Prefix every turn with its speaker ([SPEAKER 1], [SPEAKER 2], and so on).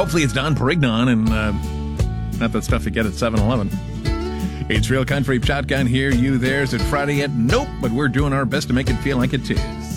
[SPEAKER 1] Hopefully it's Don Perignon and not that stuff you get at 7-Eleven. It's Real Country Shotgun here, you there. Is it Friday yet? Nope, but we're doing our best to make it feel like it is.